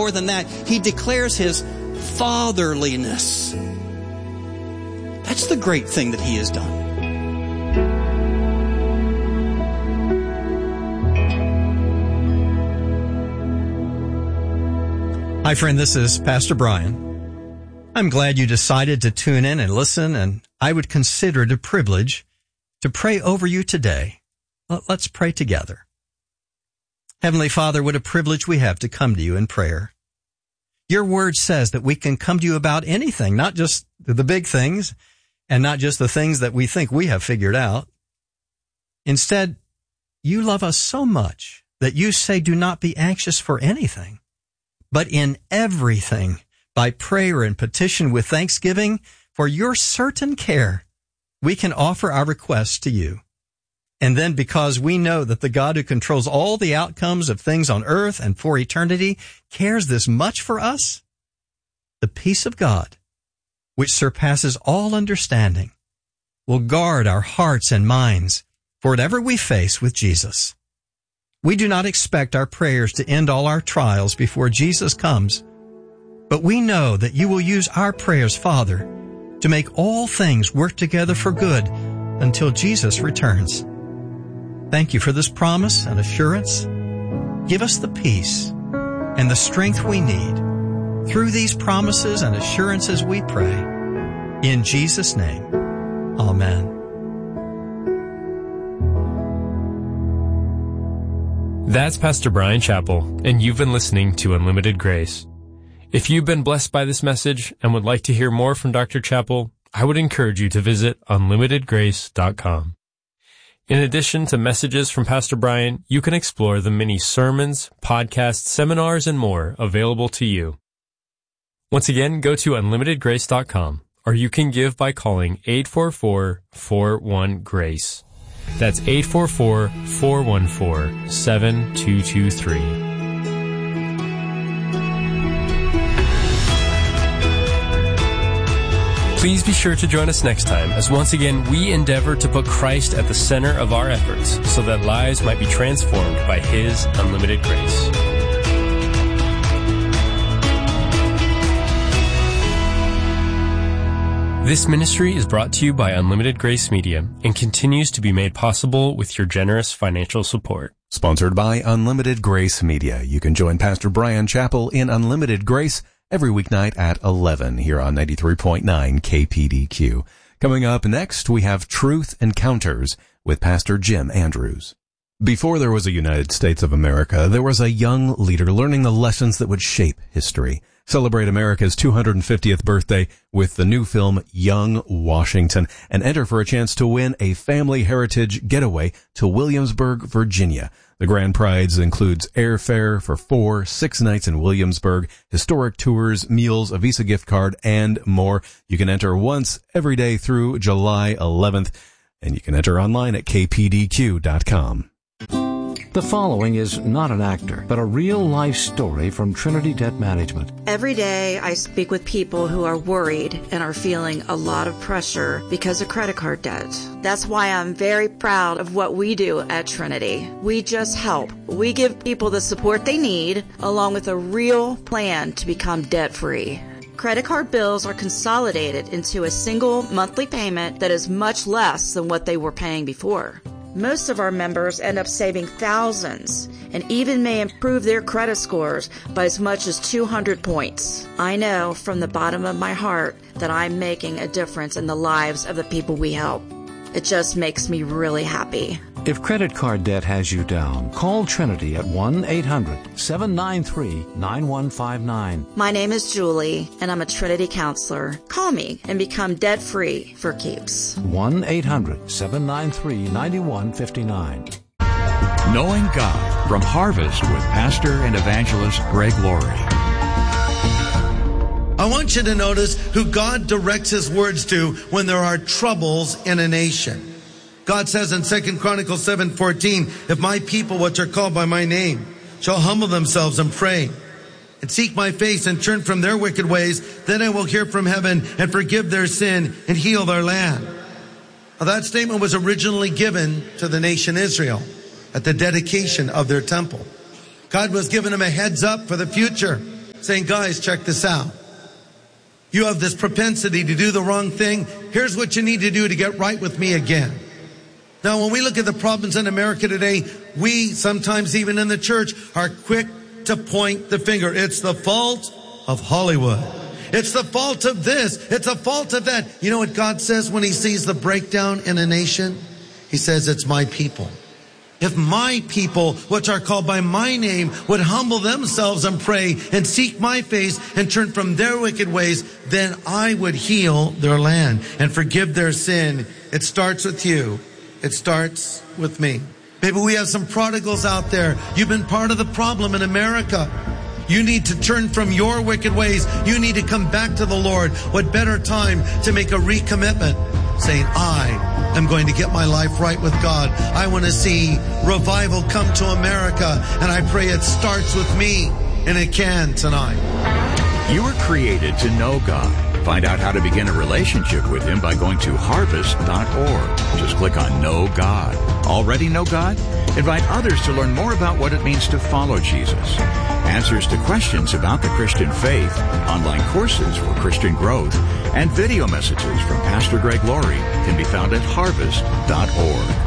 more than that, he declares his fatherliness. That's the great thing that he has done. Hi, friend. This is Pastor Brian. I'm glad you decided to tune in and listen, and I would consider it a privilege to pray over you today. Let's pray together. Heavenly Father, what a privilege we have to come to you in prayer. Your word says that we can come to you about anything, not just the big things and not just the things that we think we have figured out. Instead, you love us so much that you say, do not be anxious for anything, but in everything, by prayer and petition with thanksgiving, for your certain care, we can offer our requests to you. And then because we know that the God who controls all the outcomes of things on earth and for eternity cares this much for us, the peace of God, which surpasses all understanding, will guard our hearts and minds for whatever we face with Jesus. We do not expect our prayers to end all our trials before Jesus comes, but we know that you will use our prayers, Father, to make all things work together for good until Jesus returns. Thank you for this promise and assurance. Give us the peace and the strength we need. Through these promises and assurances we pray. In Jesus' name, amen. That's Pastor Brian Chappell, and you've been listening to Unlimited Grace. If you've been blessed by this message and would like to hear more from Dr. Chappell, I would encourage you to visit unlimitedgrace.com. In addition to messages from Pastor Brian, you can explore the many sermons, podcasts, seminars, and more available to you. Once again, go to unlimitedgrace.com, or you can give by calling 844-41-GRACE. That's 844-414-7223. Please be sure to join us next time as once again we endeavor to put Christ at the center of our efforts so that lives might be transformed by His unlimited grace. This ministry is brought to you by Unlimited Grace Media and continues to be made possible with your generous financial support. Sponsored by Unlimited Grace Media. You can join Pastor Brian Chappell in Unlimited Grace every weeknight at 11 here on 93.9 KPDQ. Coming up next, we have Truth Encounters with Pastor Jim Andrews. Before there was a United States of America, there was a young leader learning the lessons that would shape history. Celebrate America's 250th birthday with the new film Young Washington and enter for a chance to win a family heritage getaway to Williamsburg, Virginia. The grand prize includes airfare for 4-6 nights in Williamsburg, historic tours, meals, a Visa gift card, and more. You can enter once every day through July 11th, and you can enter online at kpdq.com. The following is not an actor, but a real-life story from Trinity Debt Management. Every day I speak with people who are worried and are feeling a lot of pressure because of credit card debt. That's why I'm very proud of what we do at Trinity. We just help. We give people the support they need, along with a real plan to become debt-free. Credit card bills are consolidated into a single monthly payment that is much less than what they were paying before. Most of our members end up saving thousands and even may improve their credit scores by as much as 200 points. I know from the bottom of my heart that I'm making a difference in the lives of the people we help. It just makes me really happy. If credit card debt has you down, call Trinity at 1-800-793-9159. My name is Julie, and I'm a Trinity counselor. Call me and become debt-free for keeps. 1-800-793-9159. Knowing God from Harvest with Pastor and Evangelist Greg Laurie. I want you to notice who God directs His words to when there are troubles in a nation. God says in 2 Chronicles 7:14, if my people which are called by my name shall humble themselves and pray and seek my face and turn from their wicked ways, then I will hear from heaven and forgive their sin and heal their land. Now, that statement was originally given to the nation Israel at the dedication of their temple. God was giving them a heads up for the future. saying, guys, check this out. You have this propensity to do the wrong thing. Here's what you need to do to get right with me again. Now, when we look at the problems in America today, we sometimes even in the church are quick to point the finger. It's the fault of Hollywood. It's the fault of this. It's the fault of that. You know what God says when he sees the breakdown in a nation? He says, it's my people. If my people, which are called by my name, would humble themselves and pray and seek my face and turn from their wicked ways, then I would heal their land and forgive their sin. It starts with you. It starts with me. Maybe we have some prodigals out there. You've been part of the problem in America. You need to turn from your wicked ways. You need to come back to the Lord. What better time to make a recommitment, saying, I am going to get my life right with God. I want to see revival come to America, and I pray it starts with me, and it can tonight. You were created to know God. Find out how to begin a relationship with Him by going to harvest.org. Just click on Know God. Already know God? Invite others to learn more about what it means to follow Jesus. Answers to questions about the Christian faith, online courses for Christian growth, and video messages from Pastor Greg Laurie can be found at harvest.org.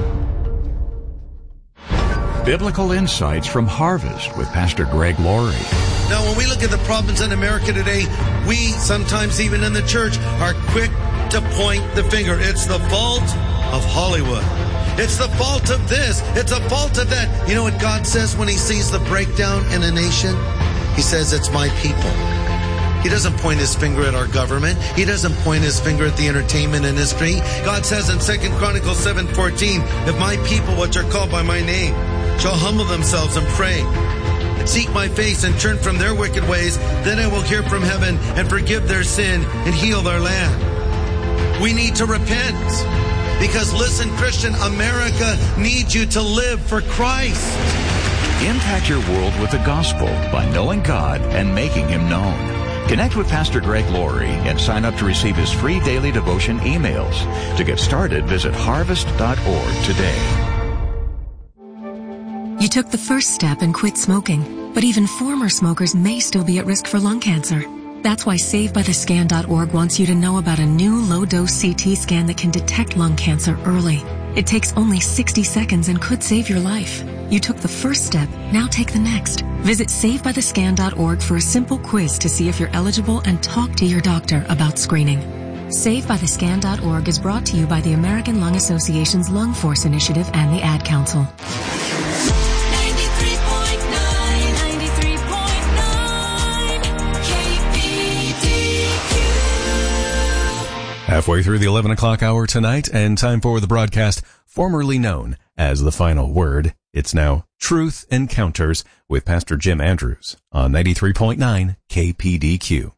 Biblical Insights from Harvest with Pastor Greg Laurie. Now, when we look at the problems in America today, we sometimes even in the church are quick to point the finger. It's the fault of Hollywood. It's the fault of this. It's the fault of that. You know what God says when he sees the breakdown in a nation? He says, it's my people. He doesn't point his finger at our government. He doesn't point his finger at the entertainment industry. God says in 2 Chronicles 7:14, if my people, which are called by my name, shall humble themselves and pray and seek my face and turn from their wicked ways, then I will hear from heaven and forgive their sin and heal their land. We need to repent. Because listen, Christian, America needs you to live for Christ. Impact your world with the gospel by knowing God and making Him known. Connect with Pastor Greg Laurie and sign up to receive his free daily devotion emails. To get started, visit harvest.org today. You took the first step and quit smoking, but even former smokers may still be at risk for lung cancer. That's why SaveByTheScan.org wants you to know about a new low-dose CT scan that can detect lung cancer early. It takes only 60 seconds and could save your life. You took the first step, now take the next. Visit SaveByTheScan.org for a simple quiz to see if you're eligible and talk to your doctor about screening. SaveByTheScan.org is brought to you by the American Lung Association's Lung Force Initiative and the Ad Council. Halfway through the 11 o'clock hour tonight, and time for the broadcast formerly known as The Final Word. It's now Truth Encounters with Pastor Jim Andrews on 93.9 KPDQ.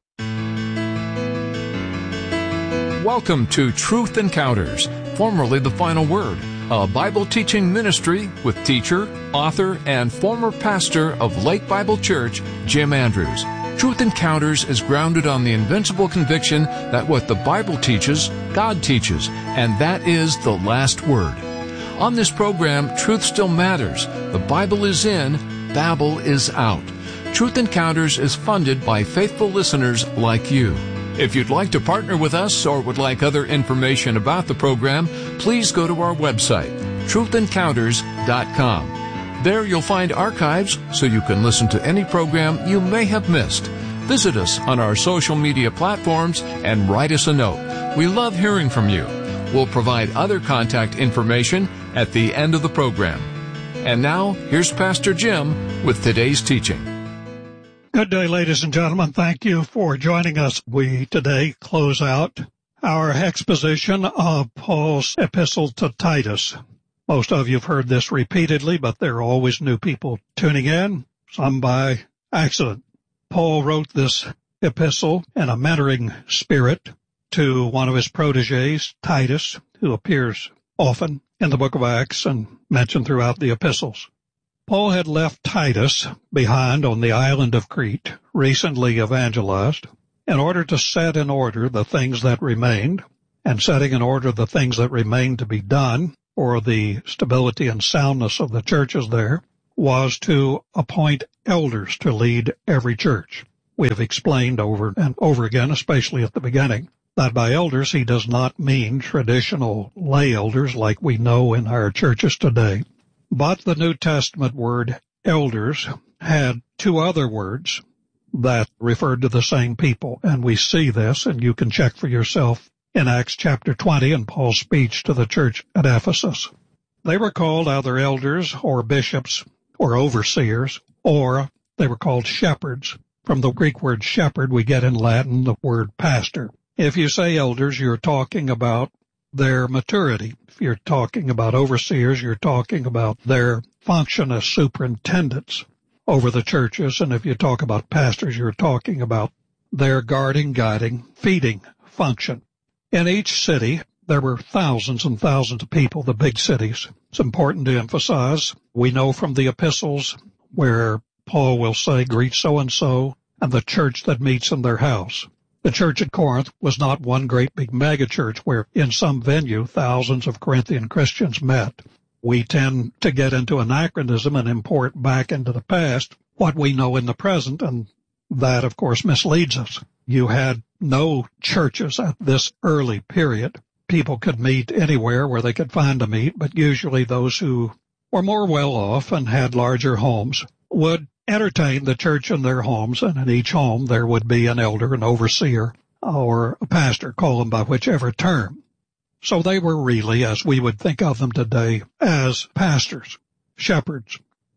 Welcome to Truth Encounters, formerly The Final Word, a Bible teaching ministry with teacher, author, and former pastor of Lake Bible Church, Jim Andrews. Truth Encounters is grounded on the invincible conviction that what the Bible teaches, God teaches, and that is the last word. On this program, truth still matters. The Bible is in, Babel is out. Truth Encounters is funded by faithful listeners like you. If you'd like to partner with us or would like other information about the program, please go to our website, truthencounters.com. There you'll find archives so you can listen to any program you may have missed. Visit us on our social media platforms and write us a note. We love hearing from you. We'll provide other contact information at the end of the program. And now, here's Pastor Jim with today's teaching. Good day, ladies and gentlemen. Thank you for joining us. We today close out our exposition of Paul's epistle to Titus. Most of you have heard this repeatedly, but there are always new people tuning in, some by accident. Paul wrote this epistle in a mentoring spirit to one of his protégés, Titus, who appears often in the book of Acts and mentioned throughout the epistles. Paul had left Titus behind on the island of Crete, recently evangelized, in order to set in order the things that remained, and setting in order the things that remained to be done, or the stability and soundness of the churches there, was to appoint elders to lead every church. We have explained over and over again, especially at the beginning, that by elders he does not mean traditional lay elders like we know in our churches today. But the New Testament word elders had two other words that referred to the same people, and we see this, and you can check for yourself in Acts chapter 20 in Paul's speech to the church at Ephesus. They were called either elders or bishops or overseers, or they were called shepherds. From the Greek word shepherd, we get in Latin the word pastor. If you say elders, you're talking about their maturity. If you're talking about overseers, you're talking about their function as superintendents over the churches. And if you talk about pastors, you're talking about their guarding, guiding, feeding function. In each city, there were thousands and thousands of people, the big cities. It's important to emphasize. We know from the epistles where Paul will say, greet so-and-so, and the church that meets in their house. The church at Corinth was not one great big mega church where in some venue thousands of Corinthian Christians met. We tend to get into anachronism and import back into the past what we know in the present, and that, of course, misleads us. You had no churches at this early period. People could meet anywhere where they could find a meet, but usually those who were more well off and had larger homes would entertain the church in their homes, and in each home there would be an elder, an overseer, or a pastor, call them by whichever term. So they were really, as we would think of them today, as pastors, shepherds.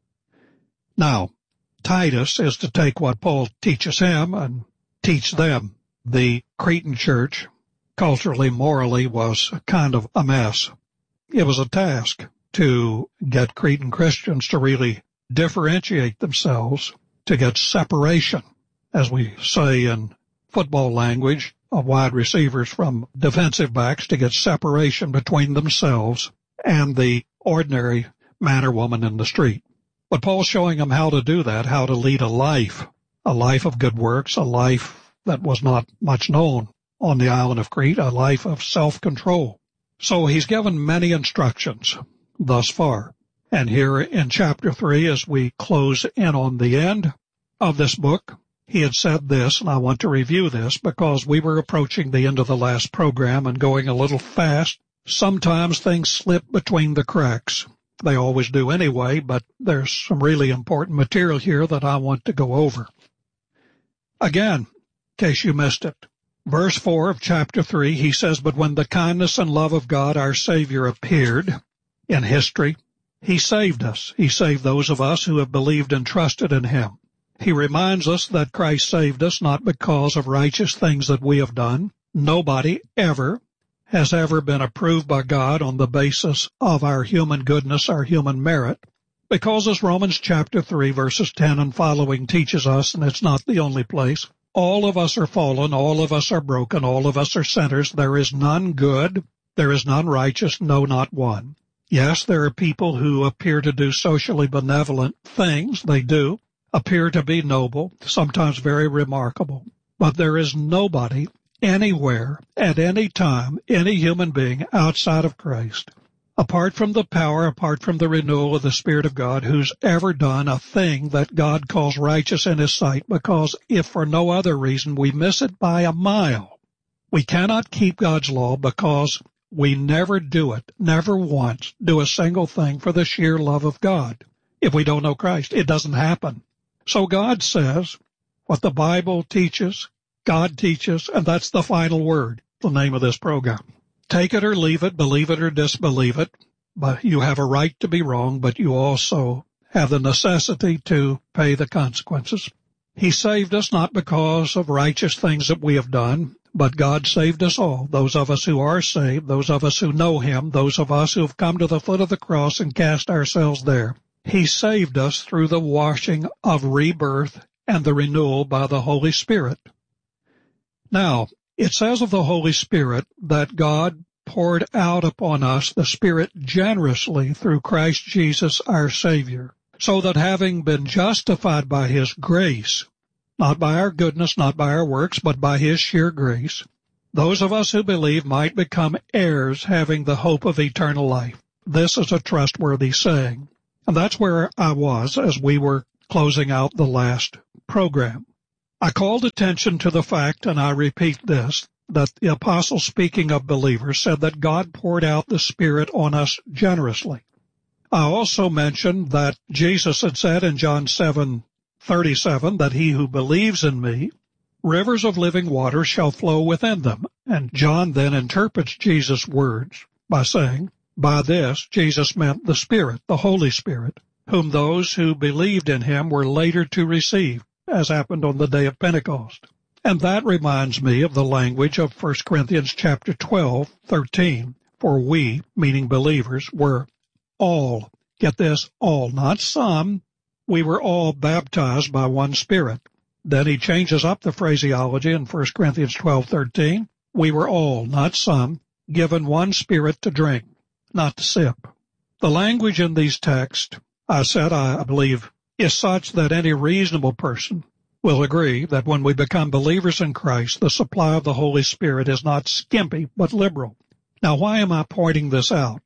Now, Titus is to take what Paul teaches him and teach them. The Cretan church, culturally, morally, was kind of a mess. It was a task to get Cretan Christians to really differentiate themselves, to get separation, as we say in football language, of wide receivers from defensive backs, to get separation between themselves and the ordinary man or woman in the street. But Paul's showing them how to do that, how to lead a life of good works, a life that was not much known on the island of Crete, a life of self-control. So he's given many instructions thus far. And here in chapter 3, as we close in on the end of this book, he had said this, and I want to review this because we were approaching the end of the last program and going a little fast. Sometimes things slip between the cracks. They always do anyway, but there's some really important material here that I want to go over. Again, in case you missed it, verse 4 of chapter 3, he says, "But when the kindness and love of God our Savior appeared in history, he saved us. He saved those of us who have believed and trusted in him. He reminds us that Christ saved us not because of righteous things that we have done. Nobody has ever been approved by God on the basis of our human goodness, our human merit. Because as Romans chapter 3 verses 10 and following teaches us, and it's not the only place, all of us are fallen, all of us are broken, all of us are sinners. There is none good, there is none righteous, no, not one. Yes, there are people who appear to do socially benevolent things. They do appear to be noble, sometimes very remarkable. But there is nobody anywhere, at any time, any human being outside of Christ, apart from the power, apart from the renewal of the Spirit of God, who's ever done a thing that God calls righteous in his sight, because if for no other reason, we miss it by a mile. We cannot keep God's law because we never do it, never once do a single thing for the sheer love of God. If we don't know Christ, it doesn't happen. So God says what the Bible teaches, God teaches, and that's the final word, the name of this program. Take it or leave it, believe it or disbelieve it, but you have a right to be wrong, but you also have the necessity to pay the consequences. He saved us not because of righteous things that we have done, but God saved us all, those of us who are saved, those of us who know him, those of us who have come to the foot of the cross and cast ourselves there. He saved us through the washing of rebirth and the renewal by the Holy Spirit. Now, it says of the Holy Spirit that God poured out upon us the Spirit generously through Christ Jesus our Savior, so that having been justified by his grace, not by our goodness, not by our works, but by his sheer grace, those of us who believe might become heirs, having the hope of eternal life. This is a trustworthy saying. And that's where I was as we were closing out the last program. I called attention to the fact, and I repeat this, that the apostle, speaking of believers, said that God poured out the Spirit on us generously. I also mentioned that Jesus had said in John 7:37 that he who believes in me, rivers of living water shall flow within them. And John then interprets Jesus' words by saying, by this, Jesus meant the Spirit, the Holy Spirit, whom those who believed in him were later to receive, as happened on the day of Pentecost. And that reminds me of the language of 1 Corinthians chapter 12:13. For we, meaning believers, were all, get this, all, not some, we were all baptized by one Spirit. Then he changes up the phraseology in 1 Corinthians 12:13. We were all, not some, given one Spirit to drink, not to sip. The language in these texts, I said, I believe, is such that any reasonable person will agree that when we become believers in Christ, the supply of the Holy Spirit is not skimpy, but liberal. Now, why am I pointing this out?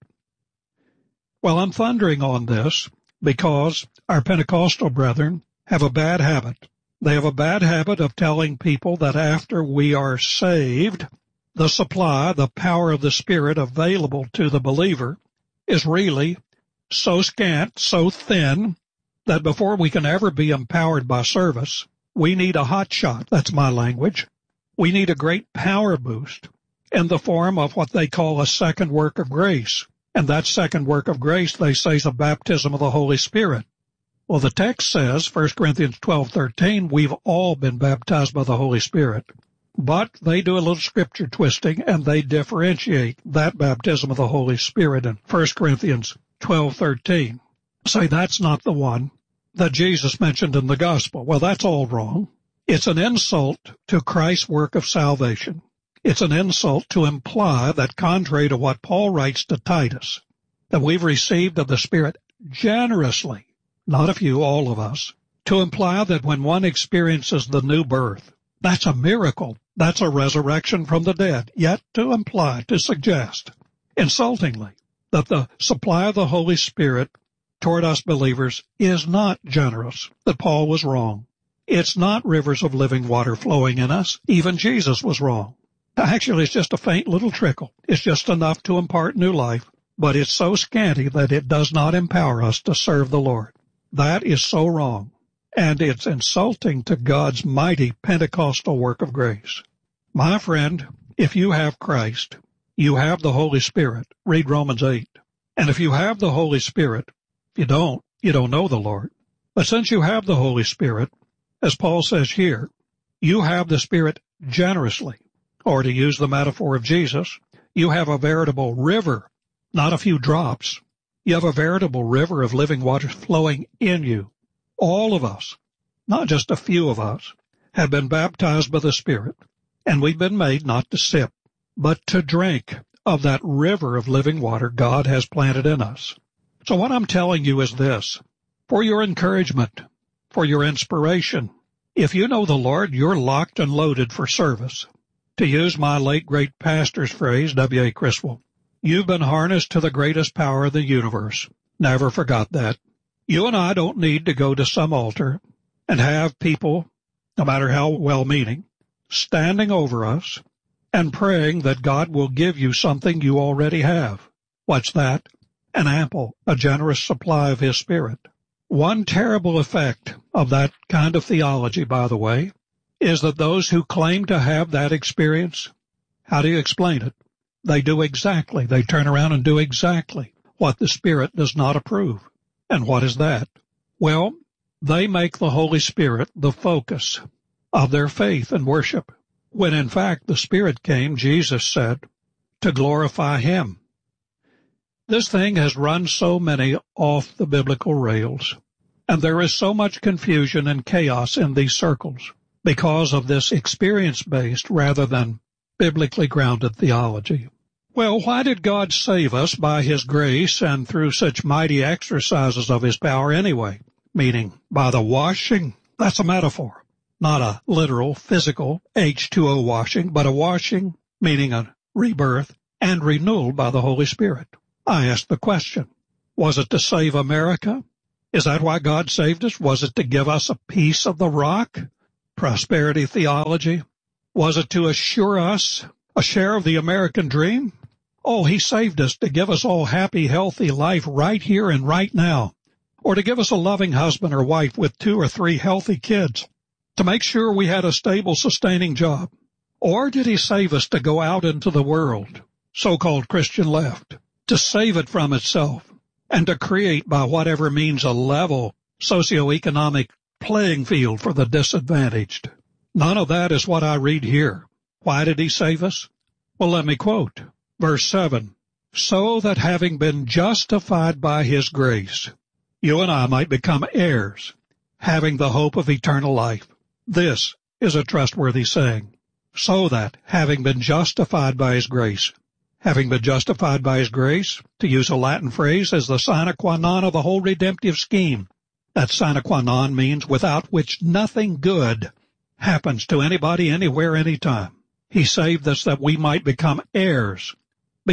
Well, I'm thundering on this because our Pentecostal brethren have a bad habit. They have a bad habit of telling people that after we are saved, the supply, the power of the Spirit available to the believer is really so scant, so thin, that before we can ever be empowered by service, we need a hot shot. That's my language. We need a great power boost in the form of what they call a second work of grace. And that second work of grace, they say, is a baptism of the Holy Spirit. Well, the text says, 1 Corinthians 12:13, we've all been baptized by the Holy Spirit. But they do a little scripture twisting, and they differentiate that baptism of the Holy Spirit in 1 Corinthians 12:13. Say that's not the one that Jesus mentioned in the gospel. Well, that's all wrong. It's an insult to Christ's work of salvation. It's an insult to imply that, contrary to what Paul writes to Titus, that we've received of the Spirit generously, not a few, all of us, to imply that when one experiences the new birth, that's a miracle, that's a resurrection from the dead, yet to imply, to suggest, insultingly, that the supply of the Holy Spirit toward us believers is not generous, that Paul was wrong. It's not rivers of living water flowing in us. Even Jesus was wrong. Actually, it's just a faint little trickle. It's just enough to impart new life, but it's so scanty that it does not empower us to serve the Lord. That is so wrong, and it's insulting to God's mighty Pentecostal work of grace. My friend, if you have Christ, you have the Holy Spirit. Read Romans 8. And if you have the Holy Spirit, you don't know the Lord. But since you have the Holy Spirit, as Paul says here, you have the Spirit generously. Or to use the metaphor of Jesus, you have a veritable river, not a few drops. You have a veritable river of living water flowing in you. All of us, not just a few of us, have been baptized by the Spirit, and we've been made not to sip, but to drink of that river of living water God has planted in us. So what I'm telling you is this, for your encouragement, for your inspiration. If you know the Lord, you're locked and loaded for service. To use my late great pastor's phrase, W.A. Criswell, you've been harnessed to the greatest power of the universe. Never forgot that. You and I don't need to go to some altar and have people, no matter how well-meaning, standing over us and praying that God will give you something you already have. What's that? An ample, a generous supply of His Spirit. One terrible effect of that kind of theology, by the way, is that those who claim to have that experience, how do you explain it? They turn around and do exactly what the Spirit does not approve. And what is that? Well, they make the Holy Spirit the focus of their faith and worship, when in fact the Spirit came, Jesus said, to glorify Him. This thing has run so many off the biblical rails, and there is so much confusion and chaos in these circles because of this experience-based rather than biblically grounded theology. Well, why did God save us by His grace and through such mighty exercises of His power anyway? Meaning, by the washing, that's a metaphor, not a literal, physical H2O washing, but a washing, meaning a rebirth and renewal by the Holy Spirit. I ask the question, was it to save America? Is that why God saved us? Was it to give us a piece of the rock? prosperity theology? Was it to assure us a share of the American dream? Oh, he saved us to give us all happy, healthy life right here and right now, or to give us a loving husband or wife with 2 or 3 healthy kids, to make sure we had a stable, sustaining job. Or did he save us to go out into the world, so-called Christian left, to save it from itself, and to create by whatever means a level socioeconomic playing field for the disadvantaged? None of that is what I read here. Why did he save us? Well, let me quote verse 7. So that having been justified by his grace, you and I might become heirs, having the hope of eternal life. This is a trustworthy saying. So that, having been justified by his grace, having been justified by his grace, to use a Latin phrase, is the sine qua non of the whole redemptive scheme. That sine qua non means without which nothing good happens to anybody, anywhere, anytime. He saved us that we might become heirs of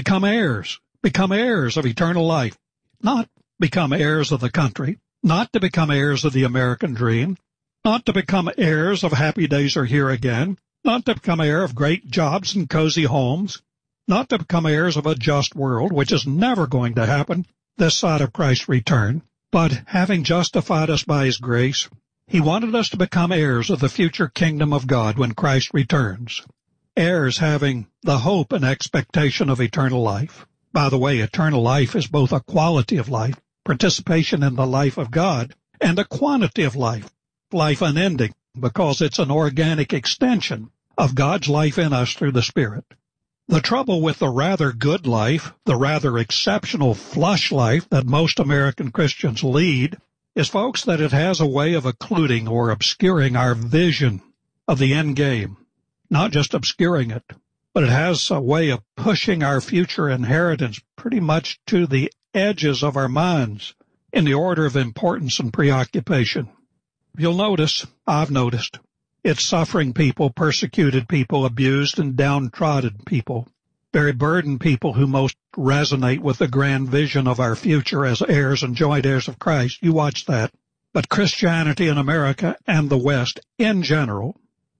eternal life. Not become heirs of the country, not to become heirs of the American dream, not to become heirs of happy days are here again, not to become heir of great jobs and cozy homes, not to become heirs of a just world, which is never going to happen this side of Christ's return, but having justified us by his grace, he wanted us to become heirs of the future kingdom of God when Christ returns. Heirs having the hope and expectation of eternal life. By the way, eternal life is both a quality of life, participation in the life of God, and a quantity of life unending, because it's an organic extension of God's life in us through the Spirit. The trouble with the rather good life, the rather exceptional flush life that most American Christians lead, is, folks, that it has a way of occluding or obscuring our vision of the end game. Not just obscuring it, but it has a way of pushing our future inheritance pretty much to the edges of our minds in the order of importance and preoccupation. You'll notice, I've noticed, it's suffering people, persecuted people, abused and downtrodden people, very burdened people who most resonate with the grand vision of our future as heirs and joint heirs of Christ. You watch that. But Christianity in America and the West in general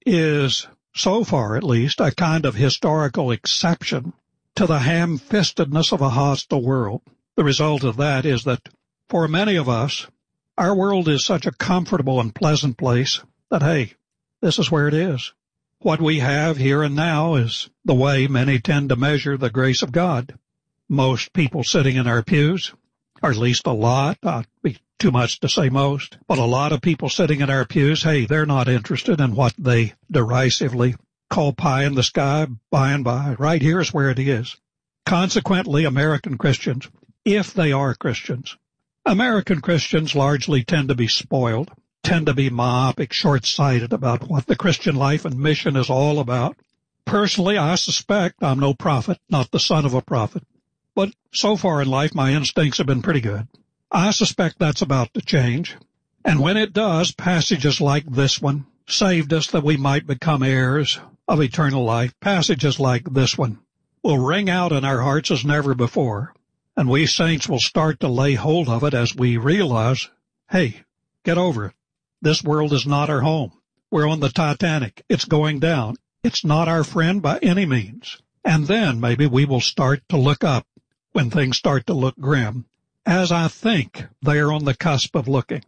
is, so far at least, a kind of historical exception to the ham-fistedness of a hostile world. The result of that is that for many of us, our world is such a comfortable and pleasant place that, hey, this is where it is. What we have here and now is the way many tend to measure the grace of God. Most people sitting in our pews, or at least a lot, not be too much to say most, but a lot of people sitting in our pews, hey, they're not interested in what they derisively call pie in the sky by and by. Right here is where it is. Consequently, American Christians, if they are Christians, American Christians largely tend to be spoiled, tend to be myopic, short-sighted about what the Christian life and mission is all about. Personally, I suspect I'm no prophet, not the son of a prophet, but so far in life my instincts have been pretty good. I suspect that's about to change, and when it does, passages like this one, saved us that we might become heirs of eternal life, passages like this one will ring out in our hearts as never before, and we saints will start to lay hold of it as we realize, hey, get over it. This world is not our home. We're on the Titanic. It's going down. It's not our friend by any means. And then maybe we will start to look up when things start to look grim, as I think they are on the cusp of looking.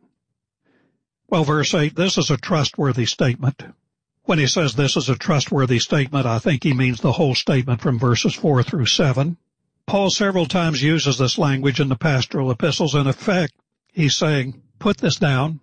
Well, verse 8, this is a trustworthy statement. When he says this is a trustworthy statement, I think he means the whole statement from verses 4 through 7. Paul several times uses this language in the pastoral epistles. In effect, he's saying, put this down,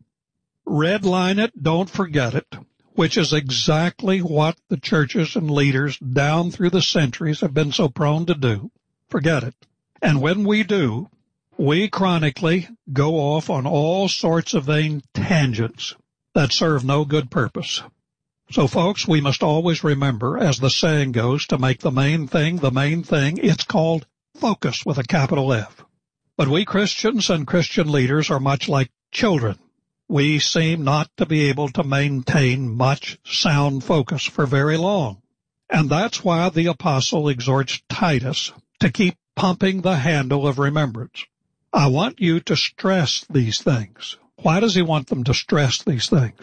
redline it, don't forget it, which is exactly what the churches and leaders down through the centuries have been so prone to do. Forget it. And when we do, we chronically go off on all sorts of vain tangents that serve no good purpose. So, folks, we must always remember, as the saying goes, to make the main thing. It's called focus with a capital F. But we Christians and Christian leaders are much like children. We seem not to be able to maintain much sound focus for very long. And that's why the apostle exhorts Titus to keep pumping the handle of remembrance. I want you to stress these things. Why does he want them to stress these things?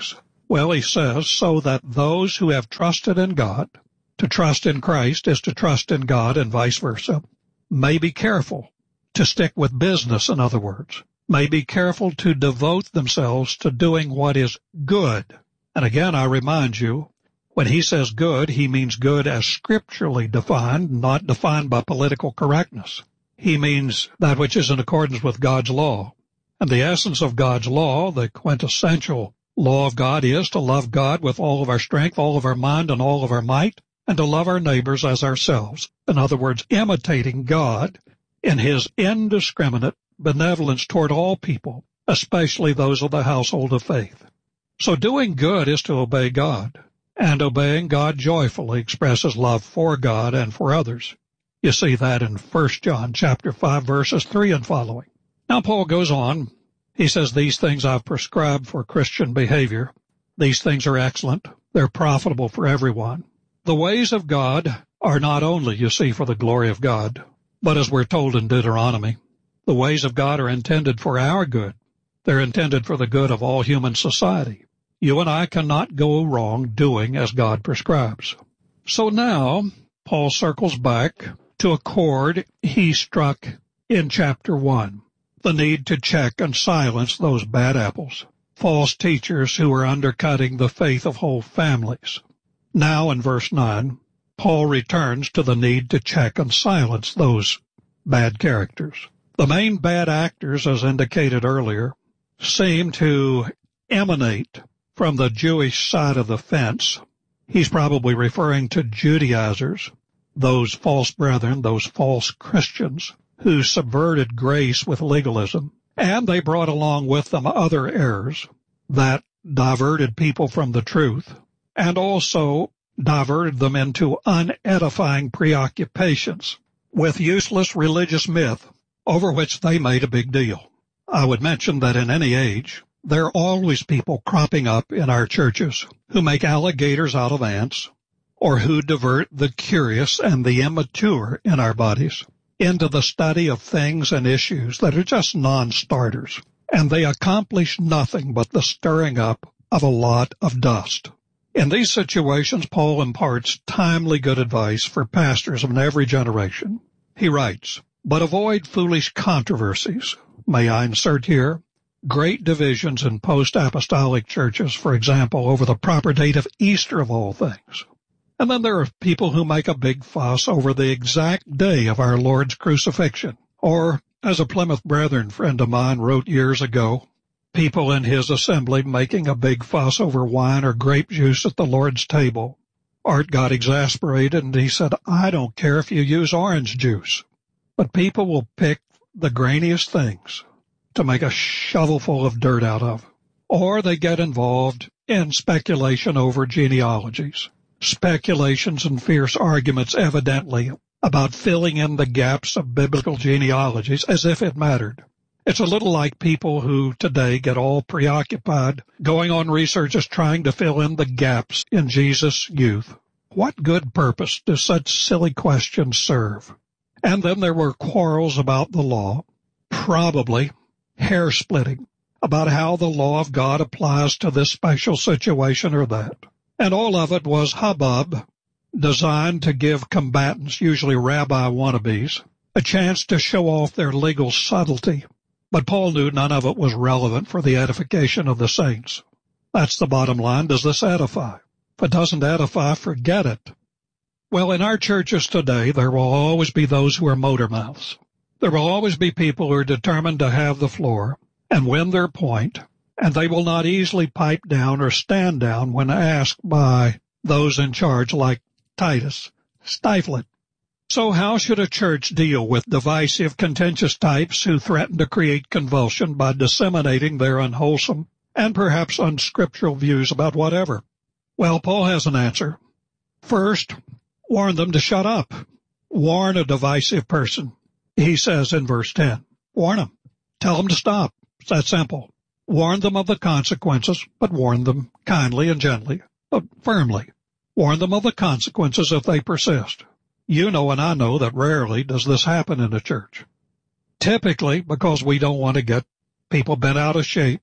Well, he says, so that those who have trusted in God, to trust in Christ is to trust in God and vice versa, may be careful to stick with business, in other words, may be careful to devote themselves to doing what is good. And again, I remind you, when he says good, he means good as scripturally defined, not defined by political correctness. He means that which is in accordance with God's law. And the essence of God's law, the quintessential law of God, is to love God with all of our strength, all of our mind, and all of our might, and to love our neighbors as ourselves. In other words, imitating God in his indiscriminate benevolence toward all people, especially those of the household of faith. So doing good is to obey God, and obeying God joyfully expresses love for God and for others. You see that in 1 John chapter 5, verses 3 and following. Now Paul goes on. He says, these things I've prescribed for Christian behavior. These things are excellent. They're profitable for everyone. The ways of God are not only, you see, for the glory of God, but as we're told in Deuteronomy, the ways of God are intended for our good. They're intended for the good of all human society. You and I cannot go wrong doing as God prescribes. So now, Paul circles back to a chord he struck in chapter 1, the need to check and silence those bad apples, false teachers who are undercutting the faith of whole families. Now in verse 9, Paul returns to the need to check and silence those bad characters. The main bad actors, as indicated earlier, seem to emanate from the Jewish side of the fence. He's probably referring to Judaizers, those false brethren, those false Christians who subverted grace with legalism, and they brought along with them other errors that diverted people from the truth and also diverted them into unedifying preoccupations with useless religious myth over which they made a big deal. I would mention that in any age, there are always people cropping up in our churches who make alligators out of ants, or who divert the curious and the immature in our bodies into the study of things and issues that are just non-starters, and they accomplish nothing but the stirring up of a lot of dust. In these situations, Paul imparts timely good advice for pastors of every generation. He writes, but avoid foolish controversies. May I insert here? Great divisions in post-apostolic churches, for example, over the proper date of Easter of all things. And then there are people who make a big fuss over the exact day of our Lord's crucifixion. Or, as a Plymouth Brethren friend of mine wrote years ago, people in his assembly making a big fuss over wine or grape juice at the Lord's table. Art got exasperated and he said, I don't care if you use orange juice. But people will pick the grainiest things to make a shovelful of dirt out of. Or they get involved in speculation over genealogies. Speculations and fierce arguments evidently about filling in the gaps of biblical genealogies as if it mattered. It's a little like people who today get all preoccupied going on researches trying to fill in the gaps in Jesus' youth. What good purpose do such silly questions serve? And then there were quarrels about the law, probably hair-splitting, about how the law of God applies to this special situation or that. And all of it was hubbub designed to give combatants, usually rabbi wannabes, a chance to show off their legal subtlety. But Paul knew none of it was relevant for the edification of the saints. That's the bottom line. Does this edify? If it doesn't edify, forget it. Well, in our churches today, there will always be those who are motor mouths. There will always be people who are determined to have the floor and win their point, and they will not easily pipe down or stand down when asked by those in charge like Titus. Stifle it. So how should a church deal with divisive, contentious types who threaten to create convulsion by disseminating their unwholesome and perhaps unscriptural views about whatever? Well, Paul has an answer. First, warn them to shut up. Warn a divisive person. He says in verse 10, warn them. Tell them to stop. It's that simple. Warn them of the consequences, but warn them kindly and gently, but firmly. Warn them of the consequences if they persist. You know and I know that rarely does this happen in a church. Typically because we don't want to get people bent out of shape,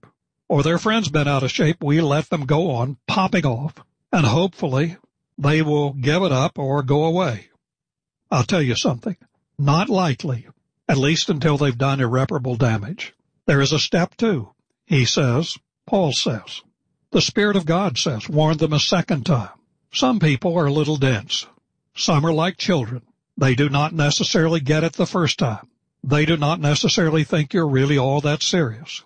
or their friends been out of shape, we let them go on popping off, and hopefully they will give it up or go away. I'll tell you something, not likely, at least until they've done irreparable damage. There is a step two. He says, Paul says, the Spirit of God says, warn them a second time. Some people are a little dense. Some are like children. They do not necessarily get it the first time. They do not necessarily think you're really all that serious.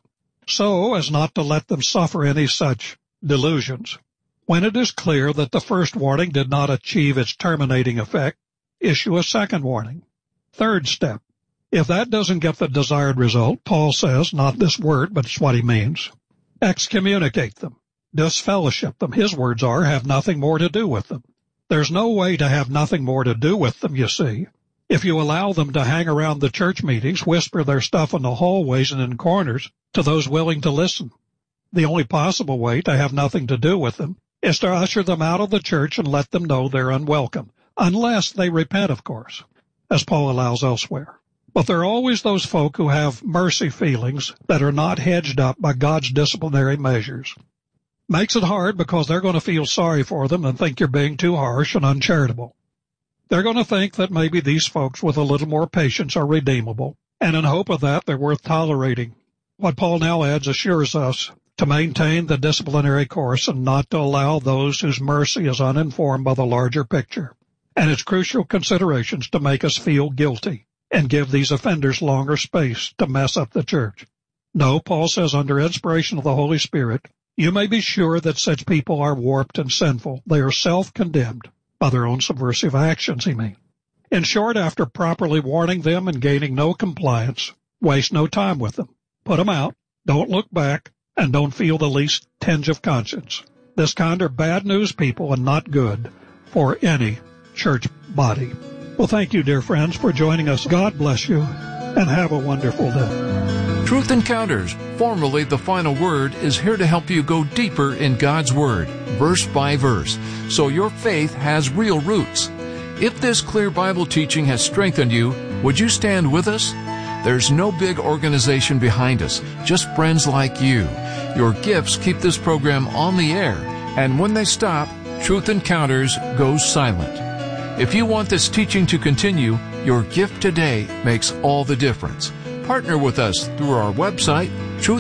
So as not to let them suffer any such delusions, when it is clear that the first warning did not achieve its terminating effect, issue a second warning. Third step. If that doesn't get the desired result, Paul says, not this word, but it's what he means, excommunicate them, disfellowship them. His words are, have nothing more to do with them. There's no way to have nothing more to do with them, you see. If you allow them to hang around the church meetings, whisper their stuff in the hallways and in corners to those willing to listen. The only possible way to have nothing to do with them is to usher them out of the church and let them know they're unwelcome, unless they repent, of course, as Paul allows elsewhere. But there are always those folk who have mercy feelings that are not hedged up by God's disciplinary measures. Makes it hard because they're going to feel sorry for them and think you're being too harsh and uncharitable. They're going to think that maybe these folks with a little more patience are redeemable, and in hope of that, they're worth tolerating. What Paul now adds assures us to maintain the disciplinary course and not to allow those whose mercy is uninformed by the larger picture and its crucial considerations to make us feel guilty and give these offenders longer space to mess up the church. No, Paul says, under inspiration of the Holy Spirit, you may be sure that such people are warped and sinful. They are self-condemned by their own subversive actions, he means. In short, after properly warning them and gaining no compliance, waste no time with them. Put them out, don't look back, and don't feel the least tinge of conscience. This kind are bad news people and not good for any church body. Well, thank you, dear friends, for joining us. God bless you, and have a wonderful day. Truth Encounters, formerly The Final Word, is here to help you go deeper in God's Word, verse by verse, so your faith has real roots. If this clear Bible teaching has strengthened you, would you stand with us? There's no big organization behind us, just friends like you. Your gifts keep this program on the air, and when they stop, Truth Encounters goes silent. If you want this teaching to continue, your gift today makes all the difference. Partner with us through our website,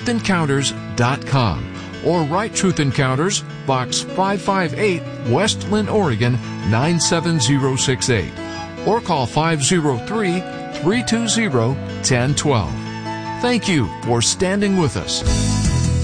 truthencounters.com, or write Truth Encounters, Box 558, West Linn, Oregon 97068, or call 503-320-1012. Thank you for standing with us.